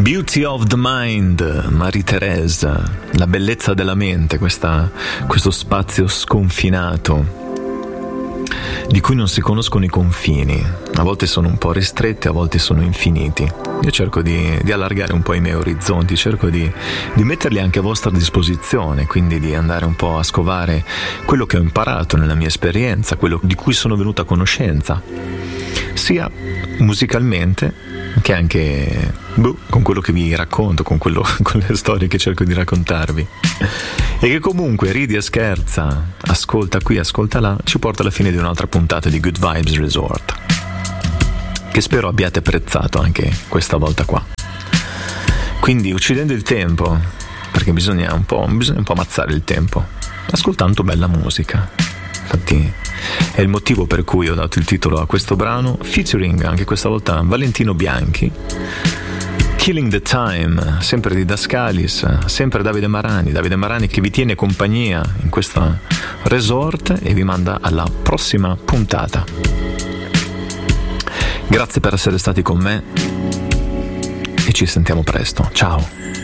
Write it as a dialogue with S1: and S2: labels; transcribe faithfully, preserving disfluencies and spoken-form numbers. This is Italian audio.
S1: Beauty of the Mind, Marie-Thérèse, la bellezza della mente, questa, questo spazio sconfinato di cui non si conoscono i confini. A volte sono un po' ristretti, a volte sono infiniti. Io cerco di, di allargare un po' i miei orizzonti, cerco di, di metterli anche a vostra disposizione, quindi di andare un po' a scovare quello che ho imparato nella mia esperienza, quello di cui sono venuto a conoscenza, sia musicalmente che anche boh, con quello che vi racconto, con, quello, con le storie che cerco di raccontarvi, e che comunque ridi e scherza, ascolta qui, ascolta là, ci porta alla fine di un'altra puntata di Good Vibes Resort, che spero abbiate apprezzato anche questa volta qua. Quindi, uccidendo il tempo, perché bisogna un po', bisogna un po' ammazzare il tempo, ascoltando bella musica. Infatti è il motivo per cui ho dato il titolo a questo brano, featuring anche questa volta Valentino Bianchi, Killing the Time, sempre di Dascalis, sempre Davide Marani, Davide Marani che vi tiene compagnia in questo resort e vi manda alla prossima puntata. Grazie per essere stati con me e ci sentiamo presto, ciao!